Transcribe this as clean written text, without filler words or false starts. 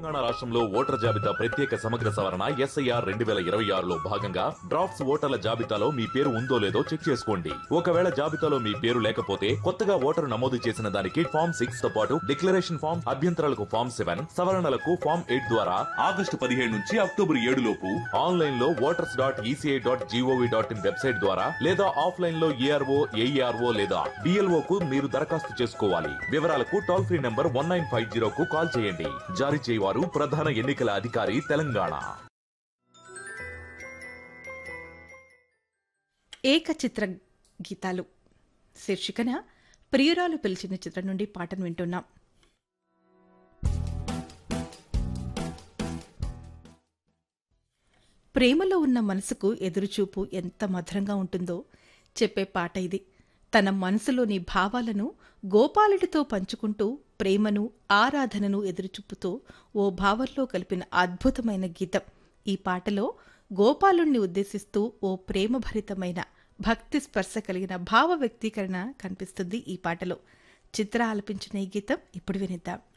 తెలంగాణ రాష్ట్రంలో ఓటర్ జాబితా ప్రత్యేక సమగ్ర సవరణ ఎస్ఐఆర్ 2026లో భాగంగా డ్రాఫ్ట్స్ ఓటర్ల జాబితాలో మీ పేరు ఉందో లేదో చెక్ చేసుకోండి. ఒకవేళ జాబితాలో మీ పేరు లేకపోతే కొత్తగా ఓటరు నమోదు చేసిన దానికి ఫామ్ 6 తో పాటు డిక్లరేషన్ ఫామ్, అభ్యంతరాలకు ఫామ్ 7, సవరణలకు ఫామ్ 8 ద్వారా ఆగస్టు 17 నుంచి అక్టోబర్ 7 లోపు ఆన్లైన్ లో voters.eci.gov.in వెబ్సైట్ ద్వారా లేదా ఆఫ్లైన్ లో ఏఆర్ఓ, ఏఈఆర్ఓ లేదా డిఎల్ఓ కు మీరు దరఖాస్తు చేసుకోవాలి. వివరాలకు టోల్ ఫ్రీ నంబర్ 1950 కు కాల్ చేయండి. జారీ చేయవారు ప్రధాన ఎన్నికల అధికారి తెలంగాణ. ఏకచిత్ర గీతాలు శీర్షికన ప్రియురాలు పిలిచిన చిత్రం నుండి పాటను వింటున్నాం. ప్రేమలో ఉన్న మనసుకు ఎదురుచూపు ఎంత మధురంగా ఉంటుందో చెప్పే పాట ఇది. తన మనసులోని భావాలను గోపాలుడితో పంచుకుంటూ ప్రేమను, ఆరాధనను ఎదురుచూపుతో ఓ భావంలో కలిపిన అద్భుతమైన గీతం. ఈ పాటలో గోపాలుణ్ణి ఉద్దేశిస్తూ ఓ ప్రేమభరితమైన భక్తి స్పర్శ కలిగిన భావ వ్యక్తీకరణ కనిపిస్తుంది ఈ పాటలో. చిత్ర ఆలపించిన ఈ గీతం ఇప్పుడు వినిద్దాం.